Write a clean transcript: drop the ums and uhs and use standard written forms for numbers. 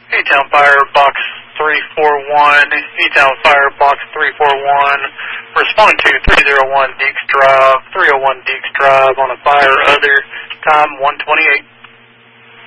E-Town Fire, Box 341, E-Town Fire, Box 341, respond to 301 Deeks Drive, 301 Deeks Drive on a fire other, time 1:28.